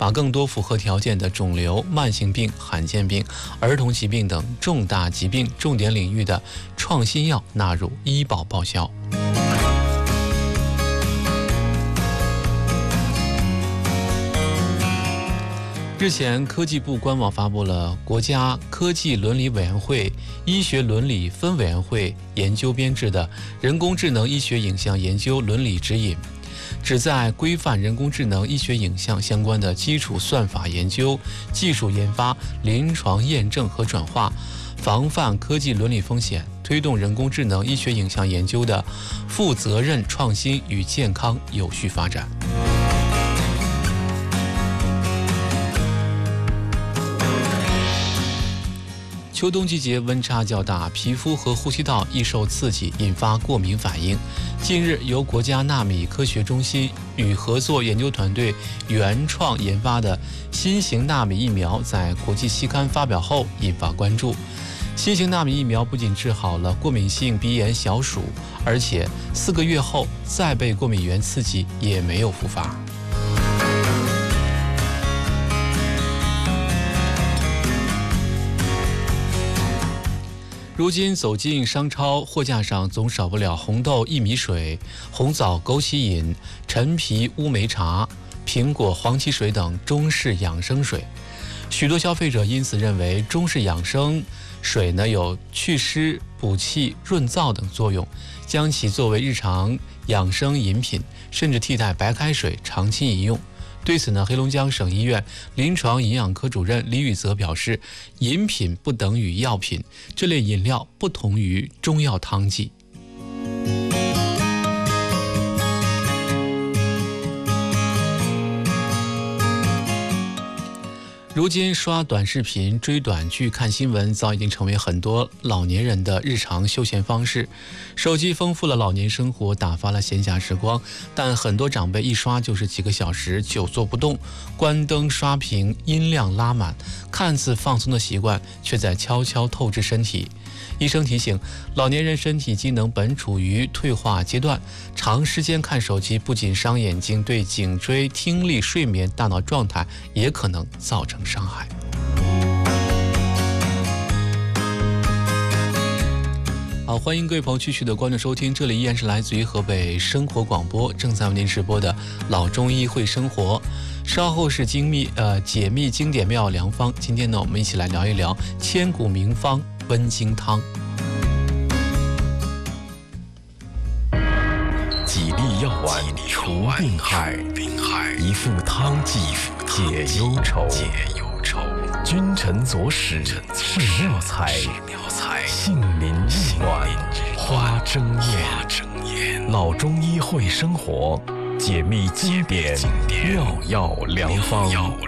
把更多符合条件的肿瘤、慢性病、罕见病、儿童疾病等重大疾病重点领域的创新药纳入医保报销。日前，科技部官网发布了国家科技伦理委员会医学伦理分委员会研究编制的人工智能医学影像研究伦理指引，旨在规范人工智能医学影像相关的基础算法研究、技术研发、临床验证和转化，防范科技伦理风险，推动人工智能医学影像研究的负责任创新与健康有序发展。秋冬季节温差较大，皮肤和呼吸道易受刺激，引发过敏反应。近日，由国家纳米科学中心与合作研究团队原创研发的新型纳米疫苗在国际期刊发表后引发关注。新型纳米疫苗不仅治好了过敏性鼻炎小鼠，而且4个月后再被过敏源刺激也没有复发。如今走进商超，货架上总少不了红豆薏米水、红枣枸杞饮、陈皮乌梅茶、苹果黄芪水等中式养生水。许多消费者因此认为中式养生水有祛湿、补气、润燥等作用，将其作为日常养生饮品，甚至替代白开水长期饮用。对此黑龙江省医院临床营养科主任李宇泽表示，饮品不等于药品，这类饮料不同于中药汤剂。如今刷短视频、追短剧、看新闻早已经成为很多老年人的日常休闲方式。手机丰富了老年生活，打发了闲暇时光，但很多长辈一刷就是几个小时，久坐不动，关灯刷屏，音量拉满，看似放松的习惯却在悄悄透支身体。医生提醒，老年人身体机能本处于退化阶段，长时间看手机不仅伤眼睛，对颈椎、听力、睡眠、大脑状态也可能造成伤害。好，欢迎各位朋友继续的关注收听，这里依然是来自于河北生活广播正在为您直播的老中医会生活。稍后是解密经典妙药良方，今天我们一起来聊一聊千古名方温经汤。 几粒药丸除病害，一副汤剂解忧愁。君臣佐使是妙才，杏林玉暖花争艳。老中医会生活，解密经典妙药良方。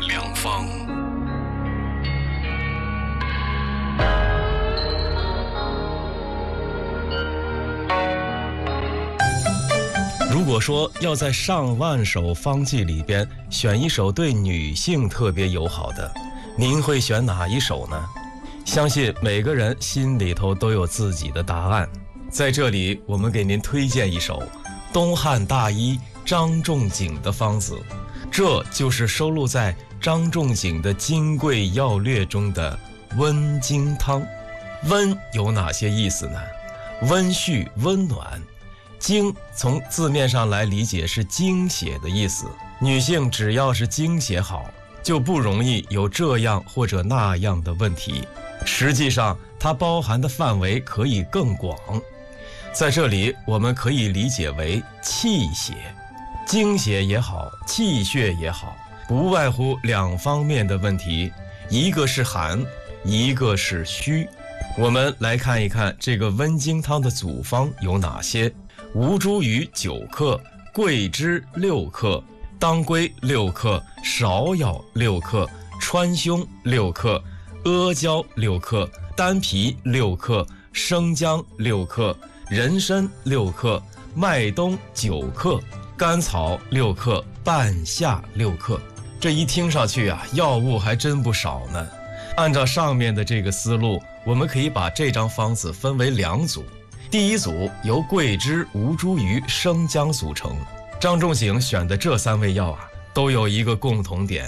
如果说要在上万首方剂里边选一首对女性特别友好的，您会选哪一首呢？相信每个人心里头都有自己的答案。在这里，我们给您推荐一首东汉大医张仲景的方子，这就是收录在张仲景的《金匮要略》中的温经汤。温有哪些意思呢？温煦、温暖。经从字面上来理解是经血的意思，女性只要是经血好，就不容易有这样或者那样的问题。实际上它包含的范围可以更广，在这里我们可以理解为气血。经血也好，气血也好，不外乎两方面的问题，一个是寒，一个是虚。我们来看一看这个温经汤的组方有哪些。吴茱萸9克，桂枝6克，当归6克，芍药6克，川芎6克，阿胶6克，丹皮6克，生姜6克，人参6克，麦冬9克，甘草6克，半夏6克。这一听上去药物还真不少呢。按照上面的这个思路，我们可以把这张方子分为2组。第一组由桂枝、吴茱萸、生姜组成。张仲景选的这3味药都有一个共同点，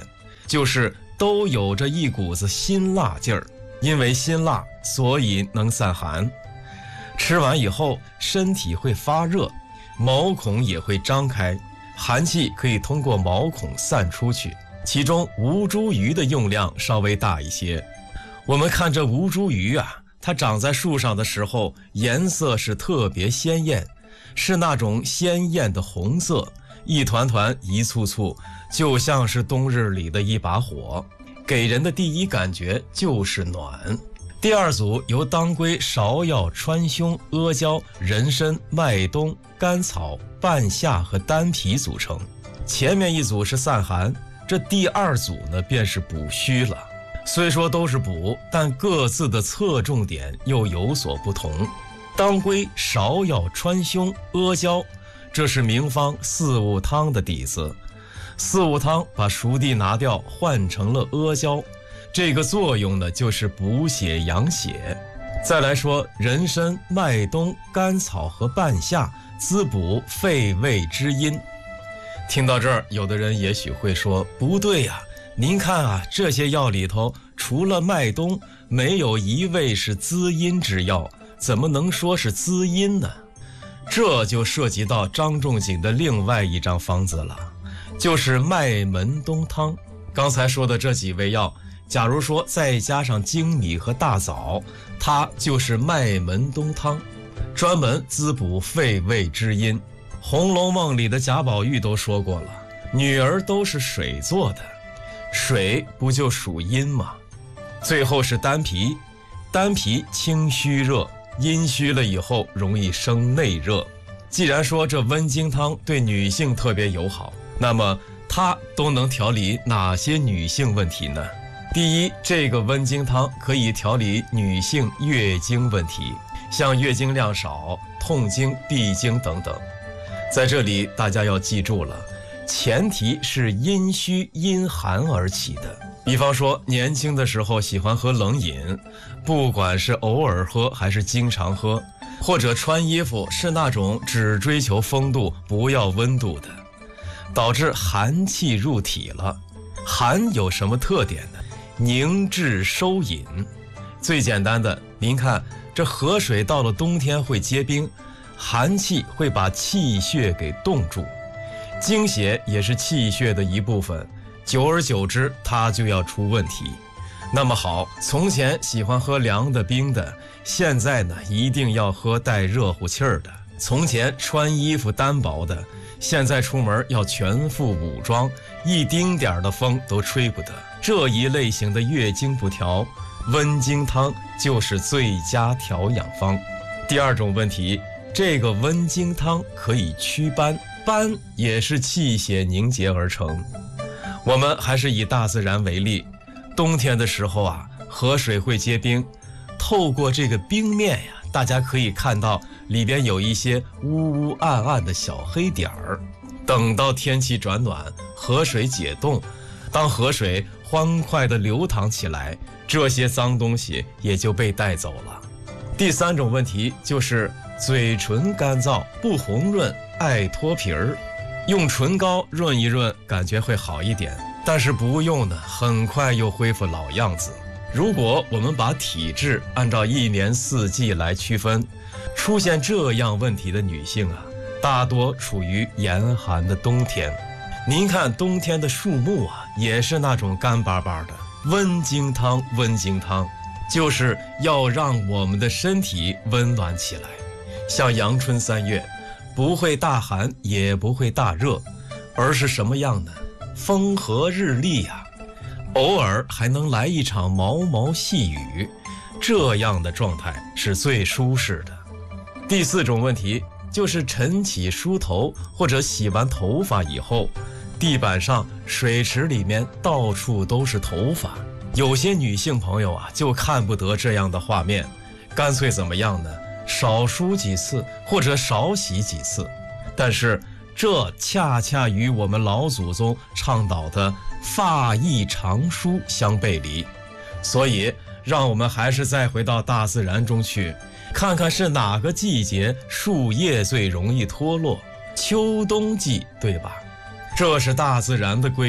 就是都有着一股子辛辣劲儿，因为辛辣，所以能散寒。吃完以后，身体会发热，毛孔也会张开，寒气可以通过毛孔散出去。其中吴茱萸的用量稍微大一些。我们看这吴茱萸啊，它长在树上的时候，颜色是特别鲜艳，是那种鲜艳的红色，一团团一簇簇，就像是冬日里的一把火，给人的第一感觉就是暖。第二组由当归、芍药、川芎、阿胶、人参、麦冬、甘草、半夏和丹皮组成。前面一组是散寒，这第二组呢便是补虚了。虽说都是补，但各自的侧重点又有所不同。当归、芍药、川芎、阿胶，这是名方四物汤的底子。四物汤把熟地拿掉，换成了阿胶，这个作用呢就是补血养血。再来说人参、麦冬、甘草和半夏，滋补肺胃之阴。听到这儿，有的人也许会说，不对呀，您看啊，这些药里头除了麦冬，没有一味是滋阴之药，怎么能说是滋阴呢？这就涉及到张仲景的另外一张方子了，就是麦门冬汤。刚才说的这几味药，假如说再加上粳米和大枣，它就是麦门冬汤，专门滋补肺胃之阴。《红楼梦》里的贾宝玉都说过了，女儿都是水做的，水不就属阴吗？最后是丹皮，丹皮清虚热，阴虚了以后容易生内热。既然说这温经汤对女性特别友好，那么它都能调理哪些女性问题呢？第一，这个温经汤可以调理女性月经问题，像月经量少、痛经、闭经等等。在这里大家要记住了，前提是阴虚阴寒而起的。比方说年轻的时候喜欢喝冷饮，不管是偶尔喝还是经常喝，或者穿衣服是那种只追求风度不要温度的，导致寒气入体了。寒有什么特点呢？凝滞收引。最简单的，您看这河水到了冬天会结冰，寒气会把气血给冻住，经血也是气血的一部分，久而久之它就要出问题。那么好，从前喜欢喝凉的冰的，现在呢一定要喝带热乎气儿的。从前穿衣服单薄的，现在出门要全副武装，一丁点的风都吹不得。这一类型的月经不调，温经汤就是最佳调养方。第二种问题，这个温经汤可以祛斑，斑也是气血凝结而成。我们还是以大自然为例，冬天的时候啊，河水会结冰，透过这个冰面呀，大家可以看到里边有一些乌乌暗暗的小黑点儿。等到天气转暖，河水解冻，当河水欢快地流淌起来，这些脏东西也就被带走了。第三种问题就是嘴唇干燥、不红润、爱脱皮儿，用唇膏润一润，感觉会好一点，但是不用呢，很快又恢复老样子。如果我们把体质按照一年四季来区分，出现这样问题的女性啊，大多处于严寒的冬天。您看冬天的树木啊，也是那种干巴巴的。温经汤，温经汤就是要让我们的身体温暖起来。像阳春3月，不会大寒也不会大热，而是什么样呢？风和日丽啊，偶尔还能来一场毛毛细雨，这样的状态是最舒适的。第四种问题就是晨起梳头或者洗完头发以后，地板上、水池里面到处都是头发。有些女性朋友啊，就看不得这样的画面，干脆怎么样呢？少梳几次或者少洗几次。但是这恰恰与我们老祖宗倡导的发易常梳相背离。所以让我们还是再回到大自然中去，看看是哪个季节树叶最容易脱落，秋冬季，对吧？这是大自然的规律，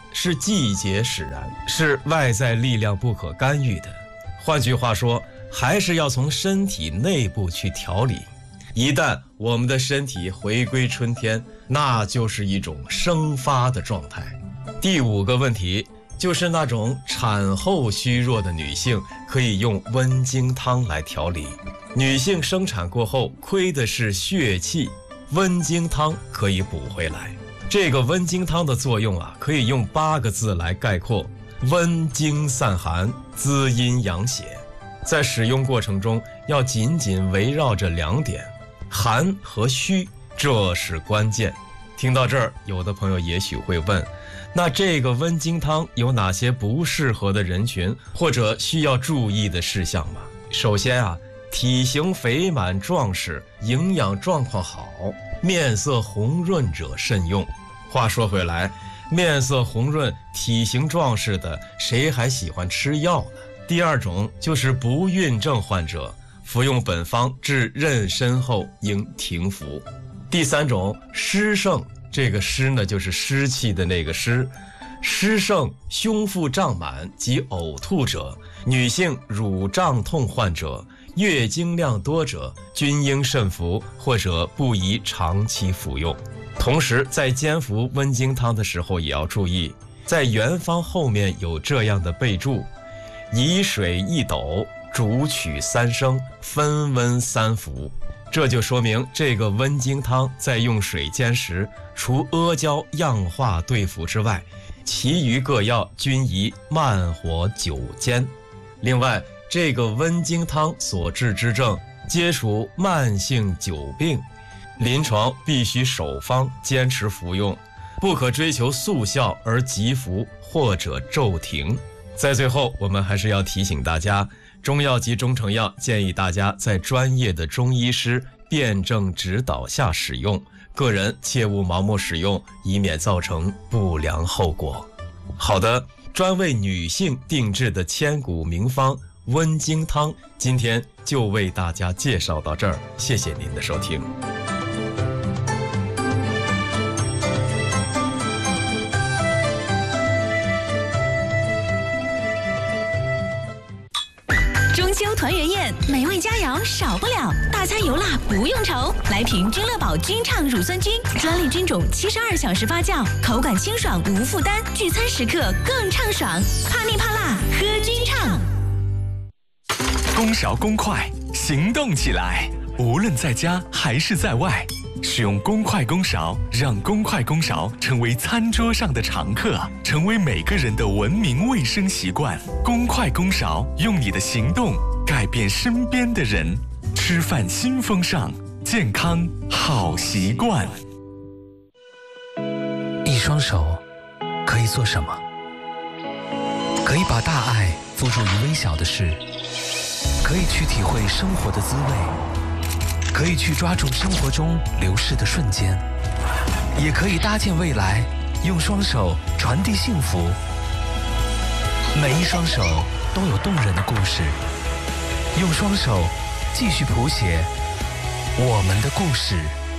是季节使然，是外在力量不可干预的。换句话说，还是要从身体内部去调理。一旦我们的身体回归春天，那就是一种生发的状态。第5个问题就是那种产后虚弱的女性可以用温经汤来调理。女性生产过后亏的是血气，温经汤可以补回来。这个温经汤的作用可以用8个字来概括：温经散寒，滋阴养血。在使用过程中要紧紧围绕着2点，寒和虚，这是关键。听到这儿，有的朋友也许会问，那这个温经汤有哪些不适合的人群或者需要注意的事项吗？首先体型肥满壮实，营养状况好，面色红润者慎用。话说回来，面色红润、体型壮实的，谁还喜欢吃药呢？第2种就是不孕症患者，服用本方至妊娠后应停服。第3种湿盛，这个湿呢就是湿气的那个湿，湿盛、胸腹胀满及呕吐者，女性乳胀痛患者，月经量多者，均应慎服或者不宜长期服用。同时在煎服温经汤的时候也要注意，在原方后面有这样的备注：以水1斗，煮取3升，分温3服。这就说明这个温经汤在用水煎时，除阿胶样化对服之外，其余各药均宜慢火久煎。另外，这个温经汤所治之症皆属慢性久病，临床必须守方坚持服用，不可追求速效而急服或者骤停。在最后，我们还是要提醒大家，中药及中成药建议大家在专业的中医师辩证指导下使用，个人切勿盲目使用，以免造成不良后果。好的，专为女性定制的千古名方温经汤，今天就为大家介绍到这儿，谢谢您的收听。 中秋团圆宴，美味佳肴少不了，大餐油辣不用愁。来瓶君乐宝君畅乳酸菌，专利菌种72小时发酵，口感清爽无负担，聚餐时刻更畅爽。怕腻怕辣，喝君畅。 公勺公筷，行动起来！无论在家还是在外，使用公筷公勺，让公筷公勺成为餐桌上的常客，成为每个人的文明卫生习惯。公筷公勺，用你的行动改变身边的人。吃饭新风尚，健康好习惯。 一双手可以做什么？可以把大爱付诸于微小的事，可以去体会生活的滋味，可以去抓住生活中流逝的瞬间，也可以搭建未来，用双手传递幸福。每一双手都有动人的故事，用双手继续谱写我们的故事。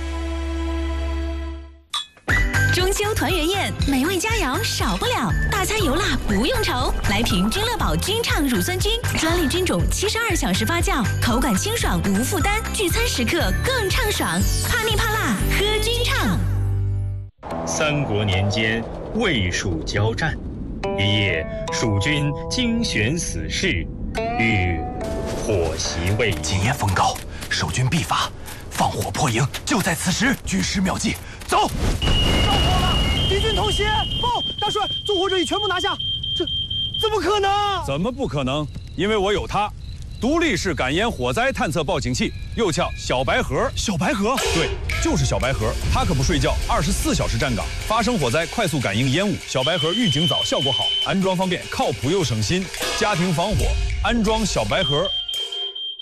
中秋团圆宴，美味佳肴少不了，大餐油辣不用愁。来瓶君乐宝君畅乳酸菌，专利菌种72小时发酵，口感清爽无负担，聚餐时刻更畅爽。怕腻怕辣，喝君畅。 三国年间，魏蜀交战，一夜，蜀军惊选死士，欲火袭魏。 今夜风高，守军必发，放火破营，就在此时。军师妙计，走！ 着火了！敌军偷袭！报，大帅，纵火者已全部拿下。这怎么可能？ 怎么不可能？因为我有它，独立式感烟火灾探测报警器，又叫小白盒。 小白盒？ 对，就是小白盒。它可不睡觉，24小时站岗，发生火灾快速感应烟雾。小白盒预警早，效果好，安装方便，靠谱又省心。家庭防火，安装小白盒